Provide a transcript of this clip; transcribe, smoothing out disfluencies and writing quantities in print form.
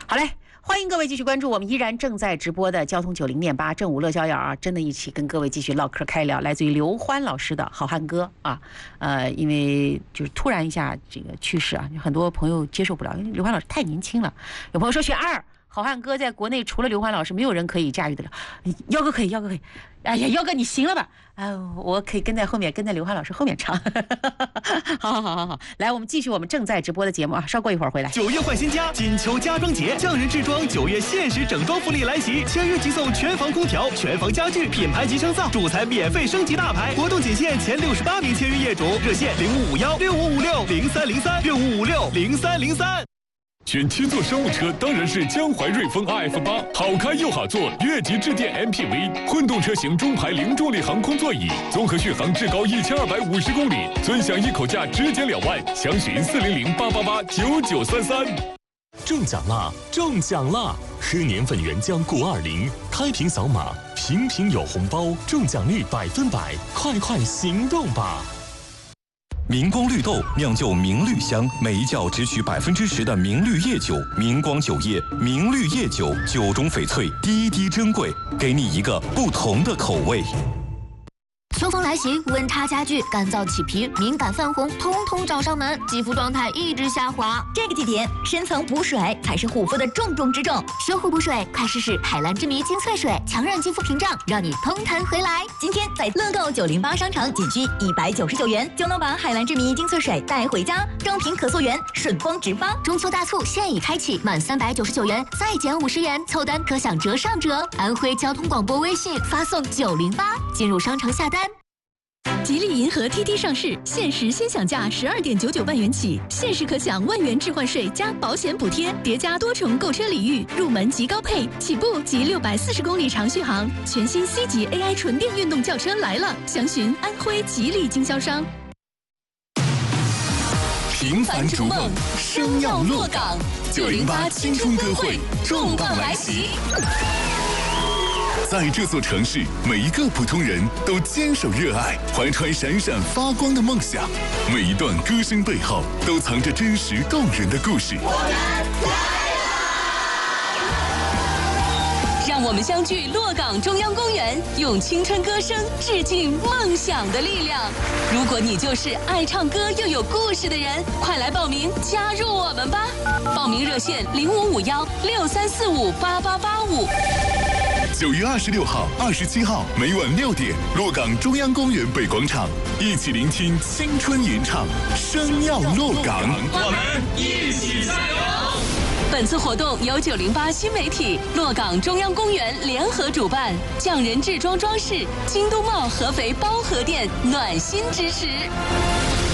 好嘞，欢迎各位继续关注我们依然正在直播的交通90.8正午乐逍遥啊，真的一起跟各位继续唠嗑开聊，来自于刘欢老师的好汉歌啊，因为就是突然一下这个去世啊，很多朋友接受不了，因为刘欢老师太年轻了。有朋友说选2，好汉歌在国内除了刘欢老师，没有人可以驾驭得了。幺哥可以，幺哥可以。哎呀，幺哥你行了吧？我可以跟在后面，跟在刘欢老师后面唱。好，来，我们继续我们正在直播的节目啊，稍过一会儿回来。 9月换新家，金秋家装节，匠人制装9月限时整装福利来袭，签约即送全房空调、全房家具、品牌级升噪，主材免费升级大牌，活动仅限前68名签约业主，热线05516556030365560303。 选7座商务车当然是江淮瑞风 RF8，好开又好坐，越级致电 MPV， 混动车型中排零重力航空座椅，综合续航至高1250公里，尊享一口价直减2万，详询40088889933。 中奖啦！中奖啦！喝年份原浆520，开瓶扫码，瓶瓶有红包，中奖率100%，快行动吧！ 明光绿豆酿就明绿香，每一窖只取10%的明绿叶酒，明光酒业明绿叶酒，酒中翡翠，滴滴珍贵，给你一个不同的口味。 秋风来袭，温差加剧，干燥起皮，敏感泛红，通通找上门，肌肤状态一直下滑。 这个季节，深层补水才是护肤的重中之重。 修护补水，快试试海蓝之谜精粹水，强韧肌肤屏障，让你通弹回来。 今天在乐购908商城仅需199元，就能把海蓝之谜精粹水带回家，正品可溯源，顺丰直发。 中秋大促现已开启，满399元再减50元，凑单可享折上折。安徽交通广播微信发送908，进入商城下单。 吉利银河 TT 上市，限时先享价12.99万元起，限时可享万元置换税加保险补贴，叠加多重购车礼遇，入门即高配，起步即640公里长续航。全新 C 级 AI 纯电运动轿车来了，详询安徽吉利经销商。 平凡逐梦，生要落岗。908青春歌会重磅来袭。在这座城市，每一个普通人都坚守热爱，怀揣闪闪发光的梦想。每一段歌声背后，都藏着真实动人的故事。 我们来了！让我们相聚洛岗中央公园，用青春歌声致敬梦想的力量。如果你就是爱唱歌又有故事的人，快来报名加入我们吧！报名热线055163458885。 9月26号、27号每晚6点，洛岗中央公园北广场，一起聆听青春吟唱，生要落岗， 我们一起加油！ 本次活动由908新媒体、洛岗中央公园联合主办，匠人制装装饰、京都茂合肥包河店暖心支持。